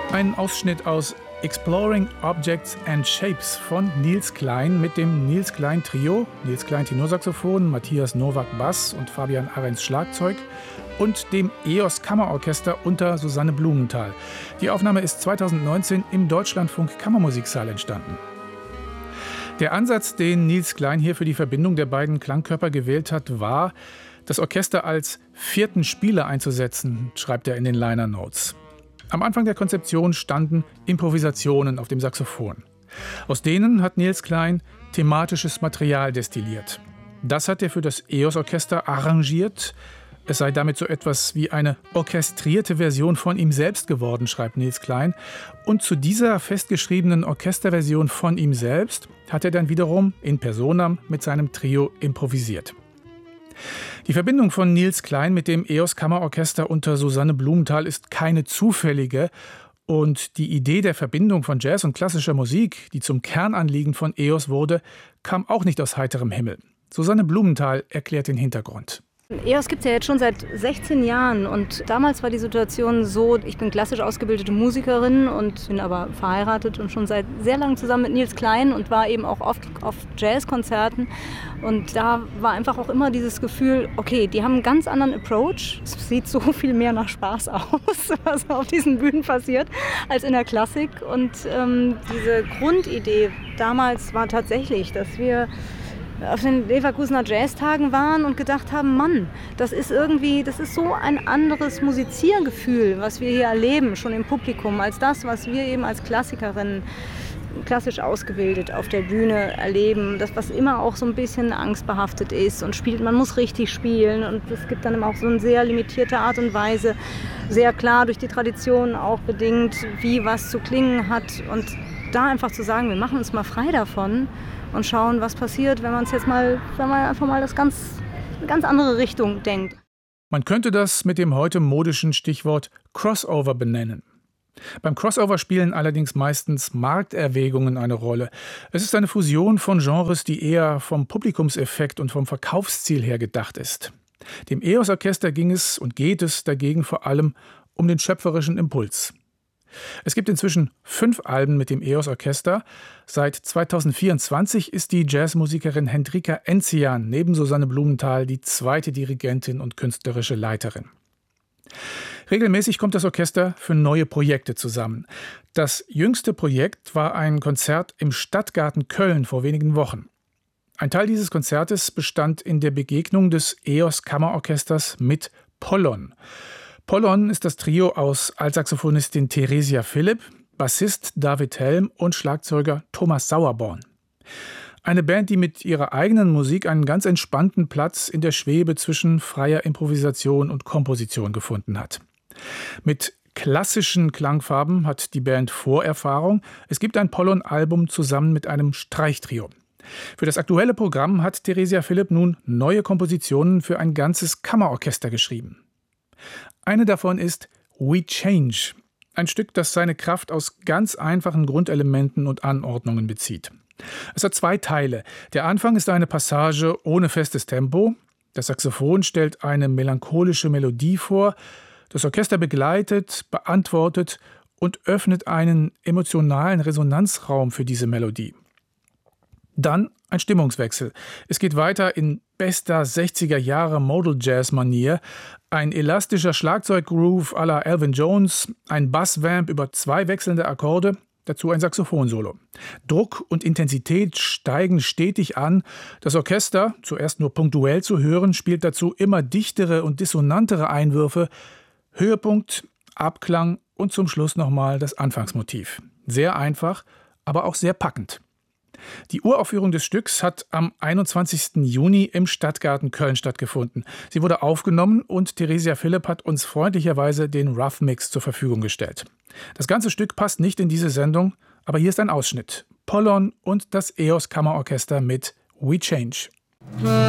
Ein Ausschnitt aus Exploring Objects and Shapes von Nils Klein mit dem Nils Klein Trio, Nils Klein Tenorsaxophon, Matthias Nowak Bass und Fabian Ahrens Schlagzeug und dem EOS Kammerorchester unter Susanne Blumenthal. Die Aufnahme ist 2019 im Deutschlandfunk Kammermusiksaal entstanden. Der Ansatz, den Nils Klein hier für die Verbindung der beiden Klangkörper gewählt hat, war, das Orchester als vierten Spieler einzusetzen, schreibt er in den Liner Notes. Am Anfang der Konzeption standen Improvisationen auf dem Saxophon. Aus denen hat Nils Klein thematisches Material destilliert. Das hat er für das EOS-Orchester arrangiert. Es sei damit so etwas wie eine orchestrierte Version von ihm selbst geworden, schreibt Nils Klein. Und zu dieser festgeschriebenen Orchesterversion von ihm selbst hat er dann wiederum in personam mit seinem Trio improvisiert. Die Verbindung von Nils Klein mit dem EOS Kammerorchester unter Susanne Blumenthal ist keine zufällige. Und die Idee der Verbindung von Jazz und klassischer Musik, die zum Kernanliegen von EOS wurde, kam auch nicht aus heiterem Himmel. Susanne Blumenthal erklärt den Hintergrund. EOS gibt es ja jetzt schon seit 16 Jahren und damals war die Situation so, ich bin klassisch ausgebildete Musikerin und bin aber verheiratet und schon seit sehr langem zusammen mit Nils Klein und war eben auch oft auf Jazzkonzerten und da war einfach auch immer dieses Gefühl, okay, die haben einen ganz anderen Approach, es sieht so viel mehr nach Spaß aus, was auf diesen Bühnen passiert, als in der Klassik und diese Grundidee damals war tatsächlich, dass wir auf den Leverkusener Jazztagen waren und gedacht haben, Mann, das ist so ein anderes Musiziergefühl, was wir hier erleben, schon im Publikum, als das, was wir eben als Klassikerinnen klassisch ausgebildet auf der Bühne erleben, das, was immer auch so ein bisschen angstbehaftet ist und spielt, man muss richtig spielen und es gibt dann immer auch so eine sehr limitierte Art und Weise, sehr klar durch die Tradition auch bedingt, wie was zu klingen hat und da einfach zu sagen, wir machen uns mal frei davon und schauen, was passiert, wenn man es jetzt mal, wenn man einfach mal das eine ganz andere Richtung denkt. Man könnte das mit dem heute modischen Stichwort Crossover benennen. Beim Crossover spielen allerdings meistens Markterwägungen eine Rolle. Es ist eine Fusion von Genres, die eher vom Publikumseffekt und vom Verkaufsziel her gedacht ist. Dem EOS-Orchester ging es und geht es dagegen vor allem um den schöpferischen Impuls. Es gibt inzwischen 5 Alben mit dem EOS-Orchester. Seit 2024 ist die Jazzmusikerin Hendrika Enzian neben Susanne Blumenthal die zweite Dirigentin und künstlerische Leiterin. Regelmäßig kommt das Orchester für neue Projekte zusammen. Das jüngste Projekt war ein Konzert im Stadtgarten Köln vor wenigen Wochen. Ein Teil dieses Konzertes bestand in der Begegnung des EOS Kammerorchesters mit Pollon. Pollon ist das Trio aus Altsaxophonistin Theresia Philipp, Bassist David Helm und Schlagzeuger Thomas Sauerborn. Eine Band, die mit ihrer eigenen Musik einen ganz entspannten Platz in der Schwebe zwischen freier Improvisation und Komposition gefunden hat. Mit klassischen Klangfarben hat die Band Vorerfahrung. Es gibt ein Pollon-Album zusammen mit einem Streichtrio. Für das aktuelle Programm hat Theresia Philipp nun neue Kompositionen für ein ganzes Kammerorchester geschrieben. Eine davon ist We Change, ein Stück, das seine Kraft aus ganz einfachen Grundelementen und Anordnungen bezieht. Es hat 2 Teile. Der Anfang ist eine Passage ohne festes Tempo. Das Saxophon stellt eine melancholische Melodie vor. Das Orchester begleitet, beantwortet und öffnet einen emotionalen Resonanzraum für diese Melodie. Dann ein Stimmungswechsel. Es geht weiter in bester 60er Jahre Modal Jazz-Manier. Ein elastischer Schlagzeuggroove à la Elvin Jones, ein Bassvamp über 2 wechselnde Akkorde, dazu ein Saxophonsolo. Druck und Intensität steigen stetig an. Das Orchester, zuerst nur punktuell zu hören, spielt dazu immer dichtere und dissonantere Einwürfe. Höhepunkt, Abklang und zum Schluss nochmal das Anfangsmotiv. Sehr einfach, aber auch sehr packend. Die Uraufführung des Stücks hat am 21. Juni im Stadtgarten Köln stattgefunden. Sie wurde aufgenommen und Theresia Philipp hat uns freundlicherweise den Rough Mix zur Verfügung gestellt. Das ganze Stück passt nicht in diese Sendung, aber hier ist ein Ausschnitt. Pollon und das EOS Kammerorchester mit We Change.